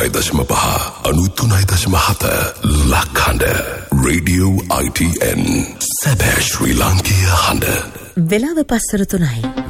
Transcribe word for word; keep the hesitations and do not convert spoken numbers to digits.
අනූතුනයි දශම පහ අනූතුනයි දශම හත ලක්හඬ රේඩියෝ I T N සැබෑ ශ්‍රී ලාංකීය හඬ වෙලාව පස්සර තුනයි.